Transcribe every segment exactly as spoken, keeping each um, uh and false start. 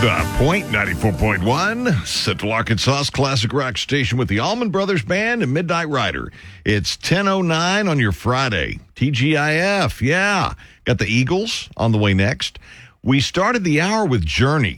The Point, ninety-four point one, Central Arkansas's classic rock station with the Allman Brothers Band and Midnight Rider. It's ten oh nine on your Friday. T G I F, yeah. Got the Eagles on the way next. We started the hour with Journey.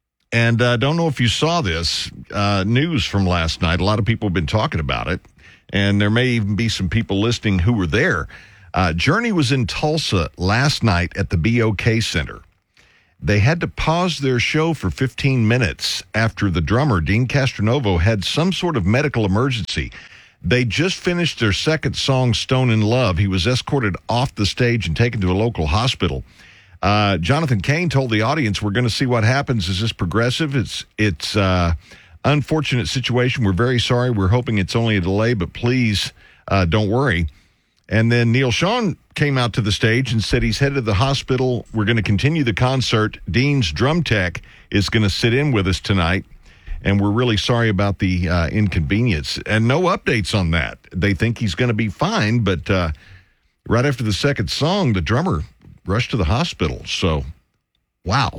And I uh, don't know if you saw this uh, news from last night. A lot of people have been talking about it. And there may even be some people listening who were there. Uh, Journey was in Tulsa last night at the B O K Center. They had to pause their show for fifteen minutes after the drummer, Dean Castronovo, had some sort of medical emergency. They just finished their second song, Stone in Love. He was escorted off the stage and taken to a local hospital. Uh, Jonathan Cain told the audience, we're going to see what happens as this progressive. It's it's uh unfortunate situation. We're very sorry. We're hoping it's only a delay, but please uh, don't worry. And then Neil Sean came out to the stage and said he's headed to the hospital. We're going to continue the concert. Dean's drum tech is going to sit in with us tonight, and we're really sorry about the uh, inconvenience. And no updates on that. They think he's going to be fine, but uh, right after the second song, the drummer rushed to the hospital. So, wow.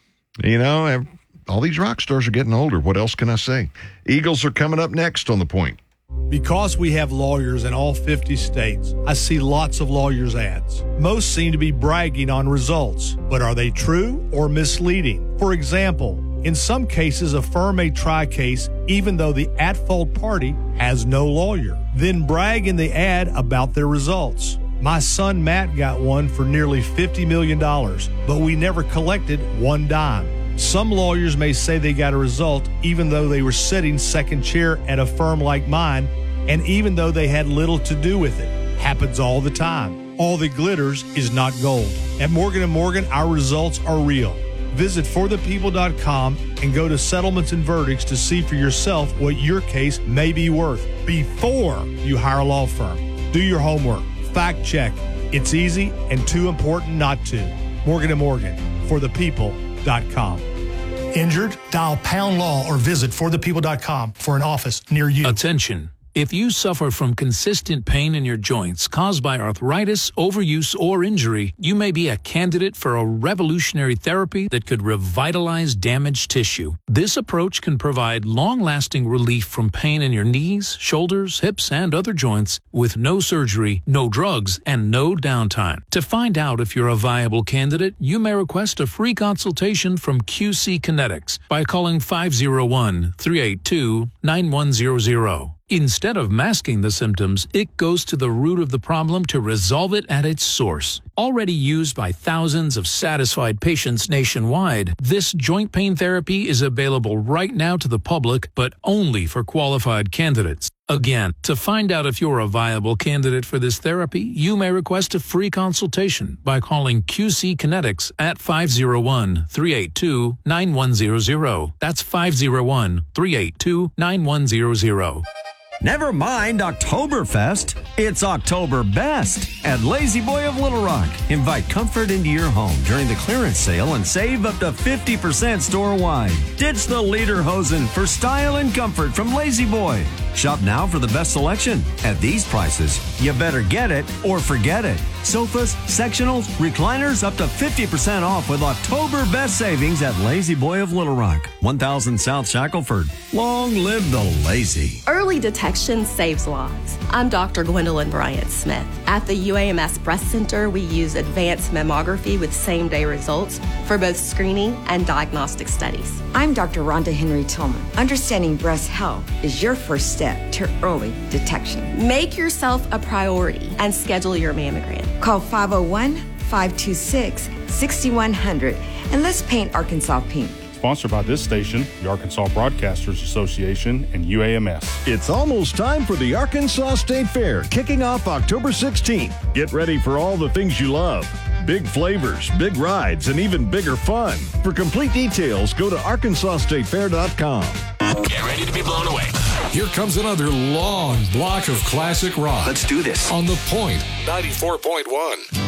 You know, all these rock stars are getting older. What else can I say? Eagles are coming up next on The Point. Because we have lawyers in all fifty states, I see lots of lawyers' ads. Most seem to be bragging on results, but are they true or misleading? For example, in some cases, a firm may try a case even though the at-fault party has no lawyer, then brag in the ad about their results. My son Matt got one for nearly fifty million dollars, but we never collected one dime. Some lawyers may say they got a result even though they were sitting second chair at a firm like mine, and even though they had little to do with it. Happens all the time. All that glitters is not gold. At Morgan and Morgan, our results are real. Visit for the people dot com and go to Settlements and Verdicts to see for yourself what your case may be worth before you hire a law firm. Do your homework. Fact check. It's easy and too important not to. Morgan and Morgan, for the people dot com. Injured? Dial pound law or visit for the people dot com for an office near you. Attention. If you suffer from consistent pain in your joints caused by arthritis, overuse, or injury, you may be a candidate for a revolutionary therapy that could revitalize damaged tissue. This approach can provide long-lasting relief from pain in your knees, shoulders, hips, and other joints with no surgery, no drugs, and no downtime. To find out if you're a viable candidate, you may request a free consultation from Q C Kinetics by calling five oh one, three eight two, nine one zero zero. Instead of masking the symptoms, it goes to the root of the problem to resolve it at its source. Already used by thousands of satisfied patients nationwide, this joint pain therapy is available right now to the public, but only for qualified candidates. Again, to find out if you're a viable candidate for this therapy, you may request a free consultation by calling Q C Kinetics at five oh one, three eight two, nine one zero zero. That's five oh one, three eight two, nine one zero zero. Never mind Oktoberfest. It's October Best at Lazy Boy of Little Rock. Invite comfort into your home during the clearance sale and save up to fifty percent store-wide. Ditch the lederhosen for style and comfort from Lazy Boy. Shop now for the best selection. At these prices, you better get it or forget it. Sofas, sectionals, recliners up to fifty percent off with October Best savings at Lazy Boy of Little Rock, one thousand South Shackelford. Long live the lazy. Early detection saves lives. I'm Doctor Gwendolyn Bryant-Smith. At the U A M S Breast Center, we use advanced mammography with same-day results for both screening and diagnostic studies. I'm Doctor Rhonda Henry Tillman. Understanding breast health is your first step to early detection. Make yourself a priority and schedule your mammogram. Call five oh one, five two six, six one zero zero and let's paint Arkansas pink. Sponsored by this station, the Arkansas Broadcasters Association, and U A M S. It's almost time for the Arkansas State Fair, kicking off October sixteenth. Get ready for all the things you love. Big flavors, big rides, and even bigger fun. For complete details, go to arkansas state fair dot com. Get ready to be blown away. Here comes another long block of classic rock. Let's do this. On The Point, ninety-four point one.